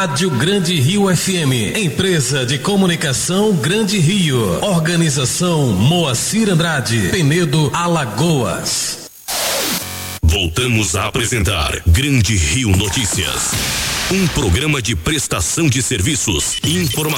Rádio Grande Rio FM, empresa de comunicação Grande Rio, organização Moacir Andrade, Penedo, Alagoas. Voltamos a apresentar Grande Rio Notícias, um programa de prestação de serviços e informação.